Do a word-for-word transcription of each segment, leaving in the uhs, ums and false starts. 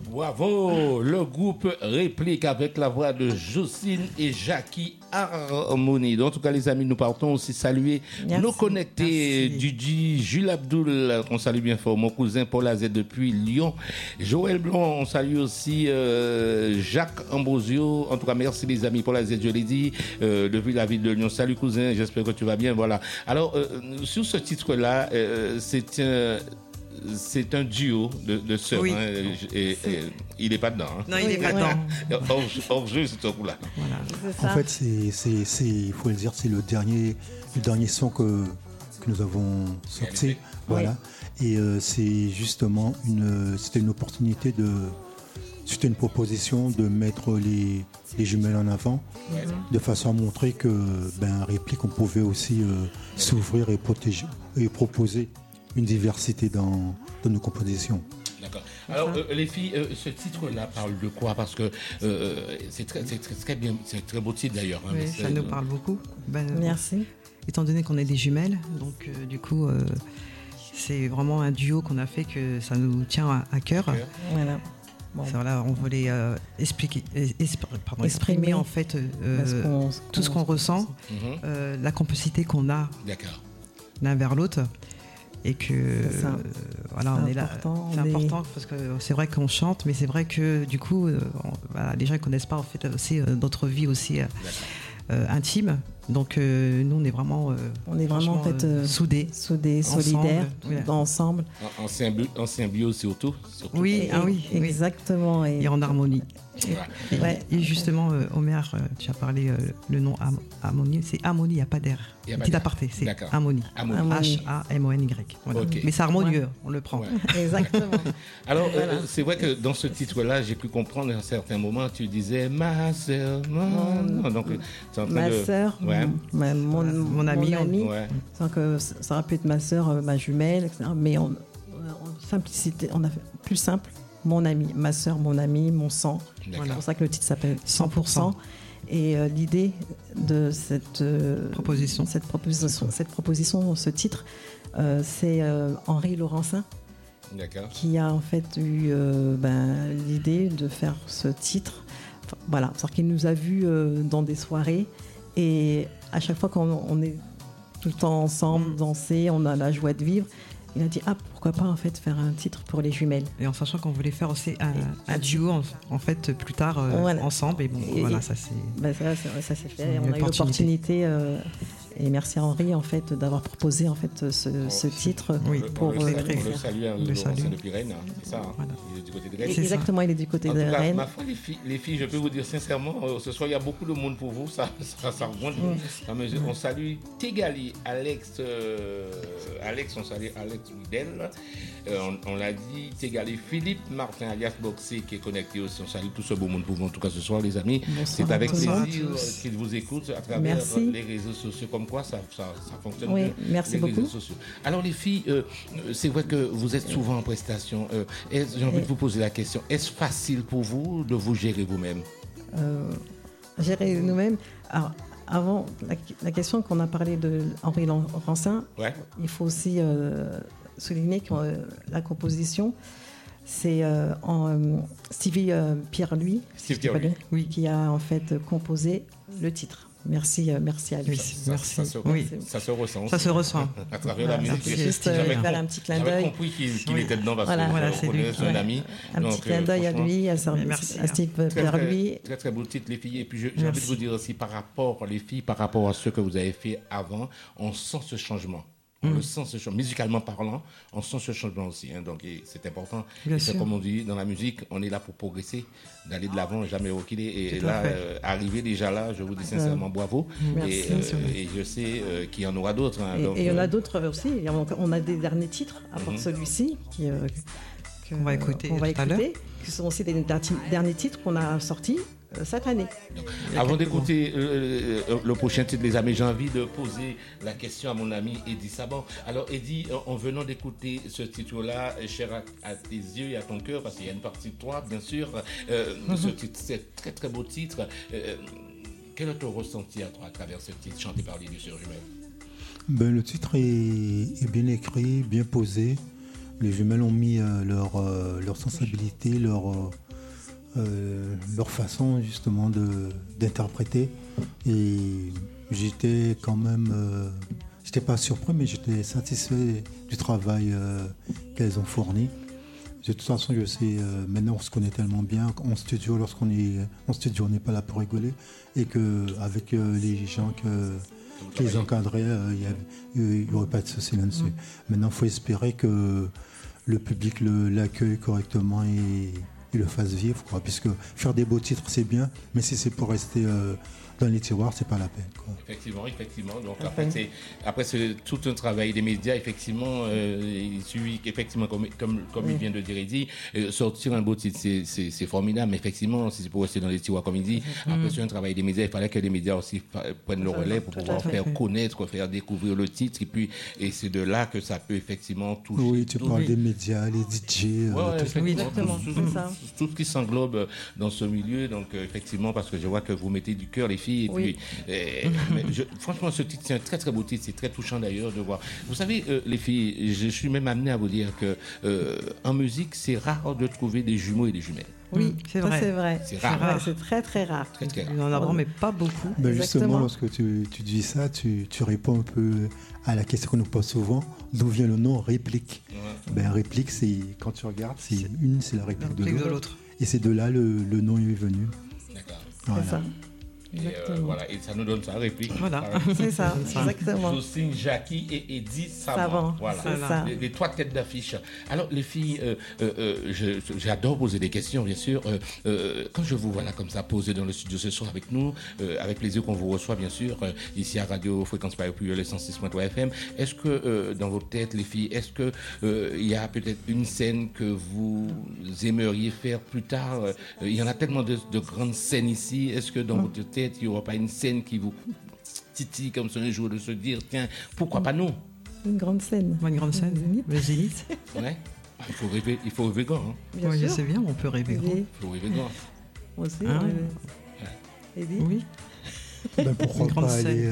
Bravo, le groupe réplique avec la voix de Jocelyne et Jackie Harmonie. Donc, en tout cas, les amis, nous partons aussi saluer merci, nos connectés. Dudi, Jules Abdoul, on salue bien fort. Mon cousin Paul Azet depuis Lyon. Joël Blanc, on salue aussi euh, Jacques Ambrosio. En tout cas, merci les amis. Paul Azet, je l'ai dit, euh, depuis la ville de Lyon. Salut cousin, j'espère que tu vas bien. Voilà. Alors, euh, sur ce titre-là, euh, c'est un... C'est un duo de, de sœurs. Oui. Hein, et, et, il n'est pas dedans. Hein. Non, il n'est oui, pas dedans. Hors, hors jeu, c'est ce coup-là. Voilà. C'est en fait, c'est, c'est, c'est, il faut le dire, c'est le dernier, le dernier son que, que nous avons sorti. Voilà. Oui. Et euh, c'est justement une, c'était une opportunité de, c'était une proposition de mettre les, les jumelles en avant, mm-hmm. de façon à montrer que, ben, réplique, on pouvait aussi euh, s'ouvrir et protéger et proposer une diversité dans, dans nos compositions. D'accord. Alors, euh, les filles, euh, ce titre-là parle de quoi? Parce que euh, c'est, très, c'est très, très bien, c'est un très beau titre d'ailleurs. Hein, oui, ça nous parle beaucoup. Ben, merci. Bon, étant donné qu'on est des jumelles, donc euh, du coup, euh, c'est vraiment un duo qu'on a fait que ça nous tient à, à cœur. Okay. Voilà. Bon. Voilà, on voulait euh, expliquer, esp- pardon, exprimer, exprimer en fait euh, tout ce qu'on ressent, mm-hmm. euh, la complicité qu'on a D'accord. l'un vers l'autre. Et que c'est euh, voilà, c'est on est là. Important, c'est on important est... parce que c'est vrai qu'on chante, mais c'est vrai que du coup, euh, on, voilà, les gens ne connaissent pas en fait aussi euh, notre vie aussi euh, euh, intime. Donc euh, nous, on est vraiment, euh, on est vraiment en fait euh, soudés, soudés, solidaires, voilà. ensemble, en, en, symbi- en symbiose surtout, surtout. Oui, et, ah oui, exactement, et, et en harmonie. Ouais. Et, ouais. et justement, euh, Omer, euh, tu as parlé euh, le nom Am- Harmonie, c'est Harmonie, il n'y a pas d'air. Petit aparté, c'est D'accord. Harmonie. Harmonie. H A M O N Y. Voilà. Okay. Mais c'est harmonieux, ouais. On le prend. Ouais. Exactement. Alors, voilà. euh, c'est vrai que dans ce titre-là, j'ai pu comprendre à un certain moment, tu disais ma sœur, mon... non, donc, c'est en train ma de... sœur, ouais. mon, mon, mon ami. Mon ami. Ouais. C'est que ça aurait pu être ma sœur, ma jumelle, et cetera. Mais en, en simplicité, on a fait plus simple. Mon ami, ma sœur, mon ami, mon sang. Voilà. C'est pour ça que le titre s'appelle cent pour cent. Et euh, l'idée de cette euh, proposition, cette proposition, cette proposition, ce titre, euh, c'est euh, Henri Laurencin, D'accord. qui a en fait eu euh, ben, l'idée de faire ce titre. Enfin, voilà, c'est-à-dire qu'il nous a vus euh, dans des soirées et à chaque fois qu'on on est tout le temps ensemble, danser, on a la joie de vivre. Il a dit ah pourquoi pas en fait faire un titre pour les jumelles. Et en sachant qu'on voulait faire aussi un, un duo en, en fait plus tard euh, voilà. ensemble et bon et, voilà ça c'est. Bah, ça, ça, ça s'est fait. On a eu l'opportunité euh, et merci à Henri en fait d'avoir proposé en fait ce, oh, ce titre oui, pour on le, euh, salue, on le salue, hein, le salue depuis Rennes, c'est ça. Hein, voilà. Il est du côté de Rennes. Exactement, ça. Il est du côté en de tout cas, Rennes. Ma foi, les filles, les filles, je peux vous dire sincèrement, euh, ce soir il y a beaucoup de monde pour vous, ça, ça, ça remonte. Mm. On salue Tégali, Alex, euh, Alex, on salue Alex Midel. Euh, on, on l'a dit, Tégali, Philippe Martin alias Boxé qui est connecté aussi. On salue tout ce beau monde pour vous en tout cas ce soir les amis. Bonsoir, c'est avec plaisir qu'ils vous écoutent à travers merci. Les réseaux sociaux comme quoi ça, ça, ça fonctionne oui, bien. Merci les beaucoup. Réseaux sociaux. Alors les filles, euh, c'est vrai que vous êtes souvent en prestation. Euh, j'ai envie de vous poser la question, est-ce facile pour vous de vous gérer vous-même? euh, Gérer nous-mêmes. Alors, avant, la, la question qu'on a parlé de Henri Laurencin, ouais. Il faut aussi euh, souligner que euh, la composition, c'est euh, en, euh, Stevie euh, Pierre-Louis, Steve Pierre-Louis. Oui, qui a en fait composé le titre. Merci, euh, merci à lui. Oui, merci. Ça, ça, se, oui. ça se ressent. Ça se ressent. À travers voilà, la musique. C'est juste euh, faire un petit clin d'œil. J'avais compris qu'il, qu'il oui. était dedans parce voilà. que voilà, je connais son ouais. ami. Un donc, petit clin d'œil euh, à lui, à, sa, merci, à Steve très, Pierre-Louis. Très, très, très beau titre, les filles. Et puis, je, j'ai envie de vous dire aussi, par rapport, les filles, par rapport à ce que vous avez fait avant, on sent ce changement. On mmh. le sent ce changement, musicalement parlant, on sent ce changement aussi. Hein, donc c'est important. Bien et sûr. c'est comme on dit dans la musique, on est là pour progresser, d'aller de l'avant, jamais reculer. Et, et là, euh, arriver déjà là, je vous dis sincèrement bravo. Merci, et, euh, et je sais euh, qu'il y en aura d'autres. Hein, et, donc, et il y en a euh... d'autres aussi. On a des derniers titres, à part mmh. celui-ci, qui, euh, que, on va écouter. On va écouter qui sont aussi des derniers titres qu'on a sortis. Cette année. Donc, avant d'écouter euh, euh, le prochain titre, les amis, j'ai envie de poser la question à mon ami Eddie Saban. Alors, Eddie, en venant d'écouter ce titre-là, cher à, à tes yeux et à ton cœur, parce qu'il y a une partie de toi, bien sûr, euh, mm-hmm. ce titre, c'est très très beau titre. Euh, quel est ton ressenti à toi à travers ce titre chanté par les deux sœurs jumelles? Ben, le titre est, est bien écrit, bien posé. les jumelles ont mis euh, leur, euh, leur sensibilité, leur, euh, euh, leur façon justement de, d'interpréter. Et j'étais quand même, euh, j'étais pas surpris, mais j'étais satisfait du travail euh, qu'elles ont fourni. De toute façon, je sais, euh, maintenant on se connaît tellement bien en studio, lorsqu'on est en studio, on n'est pas là pour rigoler, et qu'avec euh, les gens que, qui les encadraient, euh, il n'y aurait pas de souci là-dessus. Mmh. Maintenant, il faut espérer que le public le, l'accueille correctement et, et le fasse vivre, quoi, puisque faire des beaux titres, c'est bien, mais si c'est pour rester euh, dans les tiroirs, c'est pas la peine, quoi. Effectivement, effectivement. Donc après, c'est, après c'est tout un travail des médias, effectivement. Euh, il suffit qu'effectivement, comme, comme, comme oui. il vient de dire, il dit, euh, sortir un beau titre, c'est, c'est, c'est formidable. Mais effectivement, si c'est pour rester dans les tiroirs, comme il dit, mmh. après c'est un travail des médias. Il fallait que les médias aussi prennent le relais pour pouvoir faire connaître, faire découvrir le titre. Et puis, et c'est de là que ça peut effectivement toucher. Oui, tu parles oui. des médias, les D J, ouais, euh, tout, oui, exactement. Tout, tout, tout, tout ce qui s'englobe dans ce milieu. Donc euh, effectivement, parce que je vois que vous mettez du cœur, les filles. Et oui. puis, euh, je, franchement, ce titre, c'est un très très beau titre, c'est très touchant d'ailleurs de voir. Vous savez, euh, les filles, je suis même amené à vous dire que euh, en musique, c'est rare de trouver des jumeaux et des jumelles. Oui, c'est vrai. C'est vrai. C'est rare. C'est, vrai. C'est très très rare. Très, très rare. Il y en a, mais pas beaucoup. Ben justement, lorsque tu, tu dis ça, tu, tu réponds un peu à la question qu'on nous pose souvent. D'où vient le nom réplique? Ouais. Ben réplique, c'est quand tu regardes, c'est, c'est une, c'est la réplique, la réplique de, l'autre, de l'autre. Et c'est de là le, le nom est venu. D'accord. Voilà. C'est ça. Et, euh, voilà, et ça nous donne sa réplique. Voilà, c'est ça, exactement. Jocelyne, Jackie et Eddie Savant. Savant. Voilà, c'est ça. Les, les trois têtes d'affiche. Alors, les filles, euh, euh, je, j'adore poser des questions, bien sûr. Euh, euh, quand je vous vois là comme ça, posé dans le studio ce soir avec nous, euh, avec plaisir qu'on vous reçoit, bien sûr, euh, ici à Radio Fréquence Paris le cent six point trois F M. Est-ce que, euh, dans vos têtes, les filles, est-ce que euh, il y a peut-être une scène que vous aimeriez faire plus tard? euh, Il y en a tellement de, de grandes scènes ici. Est-ce que dans mmh. votre tête, il n'y aura pas une scène qui vous titille comme ça un jour de se dire tiens, pourquoi pas nous? Une grande scène. Une grande scène, le Zénith. Ouais. Il faut rêver, il faut rêver grand. Hein. Oui, je sais bien, on peut rêver grand. Il faut rêver grand. Moi aussi, ah, rêver. Ouais. Oui. Ben pourquoi pas scène. aller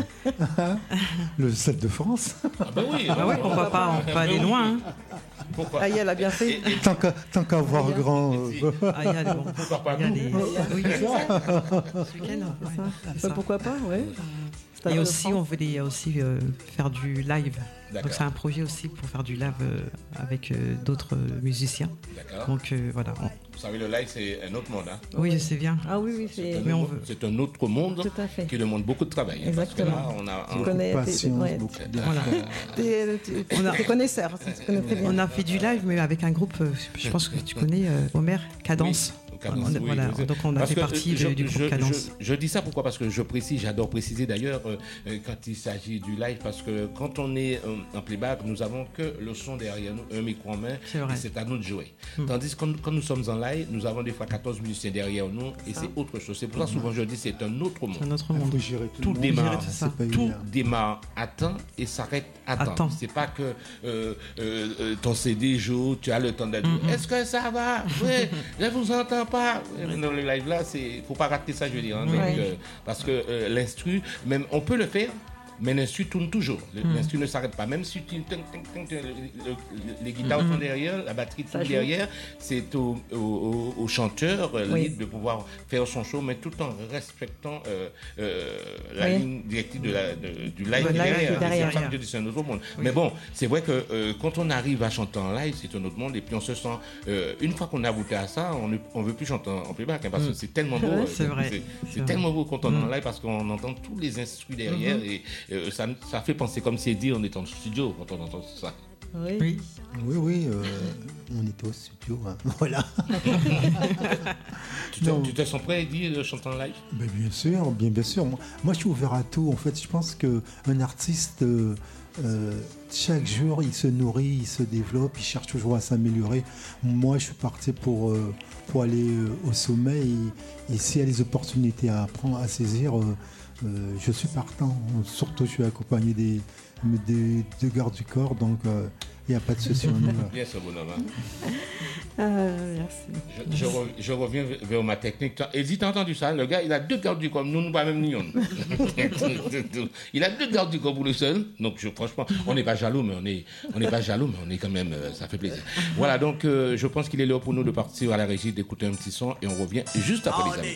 euh, le Stade de France? Ah ben oui, ah ouais, on va pas, on peut ben aller oui. loin. Hein. Pourquoi? Ah, elle a bien fait. Et, et, tant qu'à, tant qu'à voir grand. Euh... Ah, il y a des bon. Pourquoi pas il y a des... Oui, c'est ça. Ce week-end, ouais. Ça. Pourquoi pas, ouais. Euh, et aussi, on voulait aussi euh, faire du live. D'accord. Donc c'est un projet aussi pour faire du live euh, avec euh, d'autres euh, musiciens. D'accord. Donc euh, voilà. On... Vous savez, le live, c'est un autre monde. Hein. Oui, je sais bien. Ah oui, oui, c'est, c'est, un, mais on autre, veut. c'est un autre monde qui demande beaucoup de travail. Exactement. Parce que là, on a tu connais, patience, ouais. beaucoup de... Voilà. T'es, t'es, t'es, on a... t'es connaisseur. Tu connais très bien. On a fait du live, mais avec un groupe, je pense que tu connais, euh, Omer, Cadence. Oui. Cadence, on, oui, voilà, oui. Donc on a parce fait partie je, de, du groupe je, Cadence. Je, je dis ça pourquoi? Parce que je précise, j'adore préciser d'ailleurs euh, quand il s'agit du live, parce que quand on est euh, en playback, nous avons que le son derrière nous, un micro en main, c'est, et c'est à nous de jouer. Hum. Tandis que quand, quand nous sommes en live, nous avons des fois quatorze musiciens derrière nous et ça. C'est autre chose. C'est pour ça que souvent je dis c'est un autre monde. C'est un autre monde. Tout, tout démarre, tout, tout démarre à temps et s'arrête à temps. Attends. C'est pas que euh, euh, ton C D joue, tu as le temps de dire mm-hmm. est-ce que ça va? Oui, je vous entends pas. Dans le live là, c'est faut pas rater ça, je veux dire. Hein, oui. Donc, euh, parce que euh, l'instru, même on peut le faire. Mais l'instru tourne toujours. L'instru mm. ne s'arrête pas. Même si tu, les guitares mm-hmm. sont derrière, la batterie tourne derrière, c'est au, au, au, au chanteur oui. libre de pouvoir faire son show, mais tout en respectant euh, euh, la oui. ligne directive de la, de, du live, live derrière. derrière. C'est, derrière. c'est un autre monde. Oui. Mais bon, c'est vrai que euh, quand on arrive à chanter en live, c'est un autre monde. Et puis on se sent, euh, une fois qu'on a goûté à ça, on ne veut plus chanter en playback hein, parce mm. que c'est tellement beau. Ouais, c'est euh, vrai. C'est, c'est, c'est vrai. tellement beau quand on est en live parce qu'on entend tous les instruments derrière mm-hmm. et Euh, ça, ça fait penser comme c'est dit on est en studio quand on entend ça. Oui, oui, oui, oui euh, on était au studio, hein. Voilà. tu, te, tu te sens prêt à dire de chanter en live? Ben, bien sûr, bien, bien sûr. Moi, moi, je suis ouvert à tout. En fait, je pense qu'un artiste, euh, euh, chaque jour, il se nourrit, il se développe, il cherche toujours à s'améliorer. Moi, je suis parti pour, euh, pour aller euh, au sommet et, et s'il y a des opportunités à apprendre, à saisir, euh, Euh, je suis partant, surtout je suis accompagné des, des, des gardes du corps, donc euh, Il n'y a pas de souci. Bien sûr, bonhomme. Hein. Euh, merci. Je, je, re, je reviens vers ma technique. Et dis, t'as entendu ça? Le gars, il a deux gardes du corps. Nous, nous pas même ni on. Il a deux gardes du corps pour le seul. Donc, je, franchement, on n'est pas jaloux, mais on est, on n'est pas jaloux, mais on est quand même, euh, ça fait plaisir. Voilà, donc, euh, je pense qu'il est l'heure pour nous de partir à la régie, d'écouter un petit son et on revient juste après les amis.